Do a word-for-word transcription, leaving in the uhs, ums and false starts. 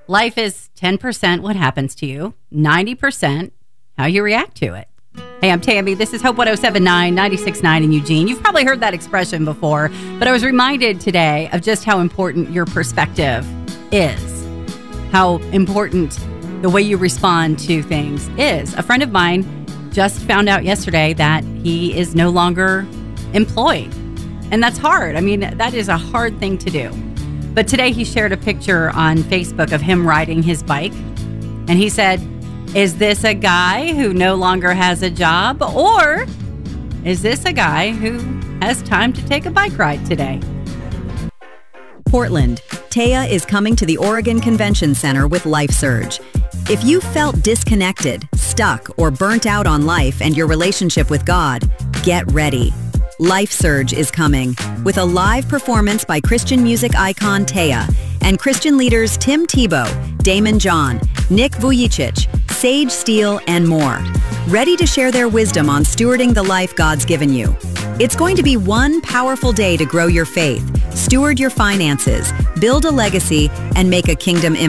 Life is ten percent what happens to you, ninety percent how you react to it. Hey, I'm Tammy. This is Hope one oh seven point nine, ninety-six point nine in Eugene. You've probably heard that expression before, but I was reminded today of just how important your perspective is, how important the way you respond to things is. A friend of mine just found out yesterday that he is no longer employed, and that's hard. I mean, that is a hard thing to do. But today he shared a picture on Facebook of him riding his bike, and he said, is this a guy who no longer has a job, or is this a guy who has time to take a bike ride today? Portland, Taya is coming to the Oregon Convention Center with Life Surge. If you felt disconnected, stuck, or burnt out on life and your relationship with God, get ready. Life Surge is coming with a live performance by Christian music icon Taya and Christian leaders Tim Tebow, Damon John, Nick Vujicic, Sage Steele, and more. Ready to share their wisdom on stewarding the life God's given you. It's going to be one powerful day to grow your faith, steward your finances, build a legacy, and make a kingdom impact.